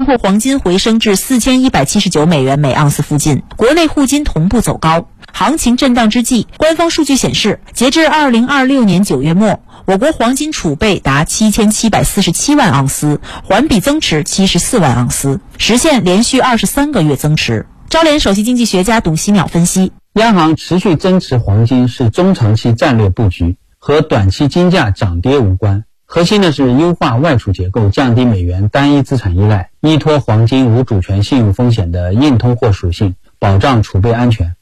货黄金回升至4179美元每盎司附近，国内沪金同步走高。行情震荡之际，官方数据显示，截至2026年9月末，我国黄金储备达7747万盎司，环比增持74万盎司，实现连续23个月增持。招联首席经济学家董希淼分析， 央行持续增持黄金是中长期战略布局，和短期金价涨跌无关。核心的是优化外储结构，降低美元单一资产依赖，依托黄金无主权信用风险的硬通货属性，保障储备安全。